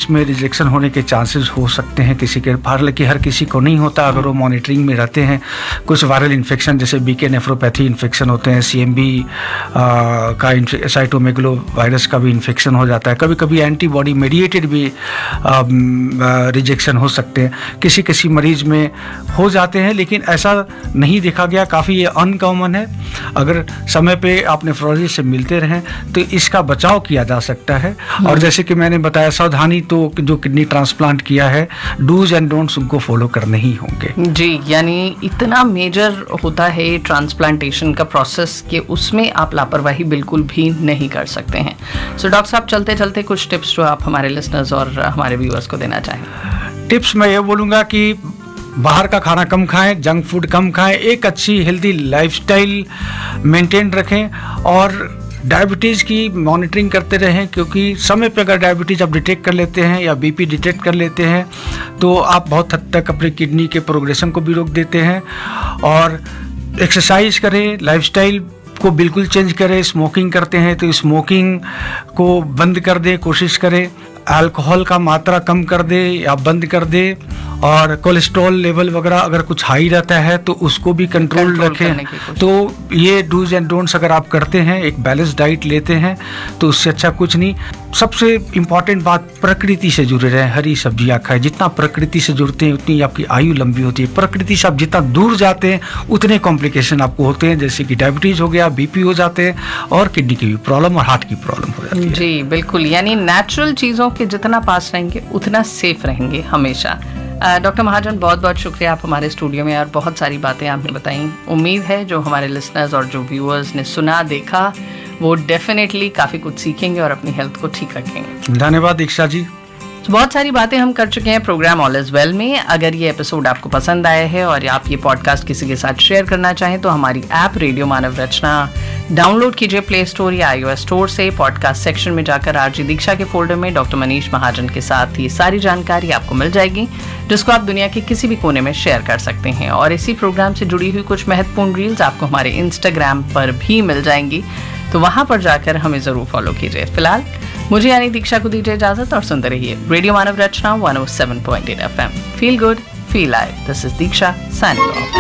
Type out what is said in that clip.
इसमें रिजेक्शन होने के चांसेस हो सकते हैं किसी के, हालांकि हर किसी को नहीं होता अगर वो मॉनिटरिंग में रहते हैं। कुछ वायरल इन्फेक्शन जैसे बीके नेफ्रोपैथी इन्फेक्शन होते हैं, CMV का साइटोमेगलो वायरस का भी इन्फेक्शन हो जाता है, कभी कभी एंटीबॉडी मेडिएटेड भी रिजेक्शन हो सकते हैं, किसी किसी मरीज में हो जाते हैं, लेकिन ऐसा नहीं देखा गया, काफ़ी ये अनकॉमन है। अगर समय पे आप नेफ्रोलॉजिस्ट से मिलते रहें तो इसका बचाव किया जा सकता है। और जैसे कि मैंने बताया, सावधानी तो जो किडनी ट्रांसप्लांट किया है, डूज एंड डोंट्स उनको फॉलो करने ही होंगे। जी, यानी इतना मेजर होता है ट्रांसप्लांटेशन का प्रोसेस कि उसमें आप लापरवाही बिल्कुल भी नहीं कर सकते हैं। सो डॉक्टर साहब, चलते चलते कुछ टिप्स जो आप हमारे लिसनर्स और हमारे व्यूअर्स को देना चाहें। टिप्स मैं ये बोलूँगा कि बाहर का खाना कम खाएं, जंक फूड कम खाएं, एक अच्छी हेल्दी लाइफस्टाइल मेंटेन रखें और डायबिटीज़ की मॉनिटरिंग करते रहें, क्योंकि समय पे अगर डायबिटीज़ आप डिटेक्ट कर लेते हैं या बीपी डिटेक्ट कर लेते हैं तो आप बहुत हद तक अपनी किडनी के प्रोग्रेशन को भी रोक देते हैं। और एक्सरसाइज करें, लाइफस्टाइल को बिल्कुल चेंज करें। स्मोकिंग करते हैं तो स्मोकिंग को बंद कर दें, कोशिश करें। अल्कोहल का मात्रा कम कर दे या बंद कर दे। और कोलेस्ट्रॉल लेवल वगैरह अगर कुछ हाई रहता है तो उसको भी कंट्रोल रखें। तो ये डूज एंड डोंट्स अगर आप करते हैं, एक बैलेंस डाइट लेते हैं, तो उससे अच्छा कुछ नहीं। सबसे इम्पॉर्टेंट बात, प्रकृति से जुड़े रहें, हरी सब्जियां खाएं। जितना प्रकृति से जुड़ते हैं उतनी आपकी आयु लंबी होती है। प्रकृति से आप जितना दूर जाते हैं उतने कॉम्प्लिकेशन आपको होते हैं, जैसे कि डायबिटीज़ हो गया, बीपी हो जाते हैं और किडनी की भी प्रॉब्लम और हार्ट की प्रॉब्लम हो जाती है। जी बिल्कुल, यानी नेचुरल चीज़ों के जितना पास रहेंगे उतना सेफ रहेंगे हमेशा। डॉक्टर महाजन, बहुत बहुत शुक्रिया आप हमारे स्टूडियो में और बहुत सारी बातें आपने बताई। उम्मीद है जो हमारे लिसनर्स और जो व्यूअर्स ने सुना देखा वो डेफिनेटली काफ़ी कुछ सीखेंगे और अपनी हेल्थ को ठीक रखेंगे। धन्यवाद दीक्षा जी। बहुत सारी बातें हम कर चुके हैं प्रोग्राम ऑल इज वेल में। अगर ये एपिसोड आपको पसंद आया है और आप ये पॉडकास्ट किसी के साथ शेयर करना चाहें तो हमारी ऐप रेडियो मानव रचना डाउनलोड कीजिए प्ले स्टोर या iOS स्टोर से। पॉडकास्ट सेक्शन में जाकर आरजी दीक्षा के फोल्डर में डॉक्टर मनीष महाजन के साथ ये सारी जानकारी आपको मिल जाएगी, जिसको आप दुनिया के किसी भी कोने में शेयर कर सकते हैं। और इसी प्रोग्राम से जुड़ी हुई कुछ महत्वपूर्ण रील्स आपको हमारे इंस्टाग्राम पर भी मिल जाएंगी, तो वहां पर जाकर हमें जरूर फॉलो कीजिए। फिलहाल मुझे यानी दीक्षा को दीजिए इजाजत और सुनते रहिए radio Manav Rachna 107.8 FM। Feel good, feel live. This is Diksha signing off.